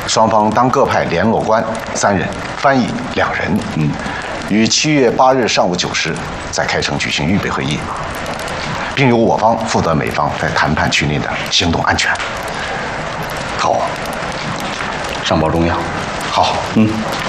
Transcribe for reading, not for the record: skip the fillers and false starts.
双方当各派联络官3人，翻译2人。于7月8日上午9时在开城举行预备会议，并由我方负责美方在谈判区内的行动安全。 好，上报中央。 好。